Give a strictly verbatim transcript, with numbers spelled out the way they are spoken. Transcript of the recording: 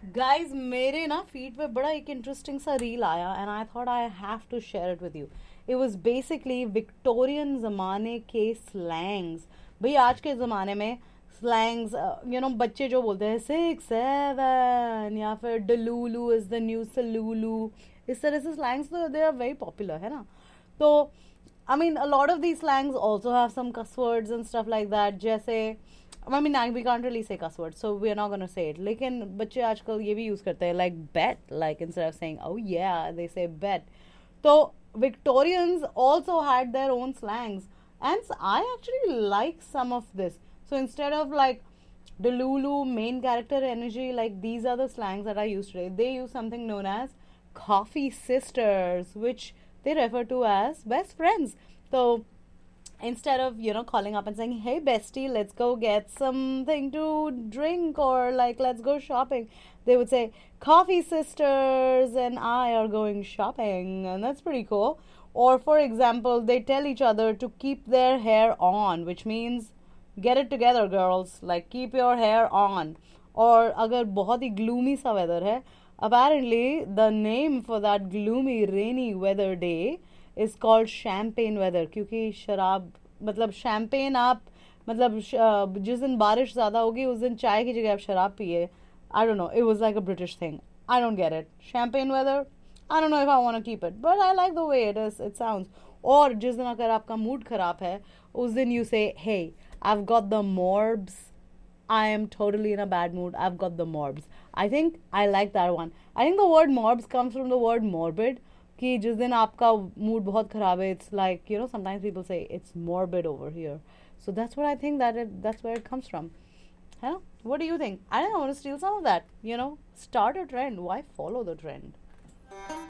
Guys मेरे ना feed पे बड़ा एक इंटरेस्टिंग सा रील आया and I thought I have to share it with you. It was basically Victorian जमाने के स्लैंग्स. भाई आज के ज़माने में स्लैंग्स, यू नो, बच्चे जो बोलते हैं सिक्स सेवन या फिर डलूलू इज़ द न्यू सलूलू, इस तरह से स्लैंग्स तो दे आर वेरी पॉपुलर है ना. तो I mean, a lot of these slangs also have some cuss words and stuff like that. जैसे I mean, I, we can't really say cuss words, so we are not gonna say it. लेकिन बच्चे आजकल ये भी use करते हैं, like bet, like instead of saying oh yeah, they say bet. So Victorians also had their own slangs, and I actually like some of this. So instead of like Delulu, main character energy, like these are the slangs that I use today. They use something known as coffee sisters, which they refer to as best friends. So instead of, you know, calling up and saying, hey bestie, let's go get something to drink, or like let's go shopping, they would say coffee sisters and I are going shopping, and that's pretty cool. Or for example, they tell each other to keep their hair on, which means get it together girls, like keep your hair on. और अगर बहुत ही gloomy सा weather है, apparently the name for that gloomy rainy weather day is called champagne weather, क्योंकि शराब मतलब champagne आप मतलब जिस दिन बारिश ज़्यादा होगी उस दिन चाय की जगह आप शराब पिए. I don't know, it was like a British thing. I don't get it. Champagne weather, I don't know if I want to keep it, but I like the way it is, it sounds. और जिस दिन अगर आपका mood खराब है उस दिन you say, hey, I've got the morbs, I am totally in a bad mood, I've got the morbs. I think I like that one. I think the word morbs comes from the word morbid, कि जिस दिन आपका mood बहुत खराब है, it's like, you know, sometimes people say it's morbid over here. So that's what I think that it, that's where it comes from. Huh? What do you think? I think I want to steal some of that, you know, start a trend. Why follow the trend?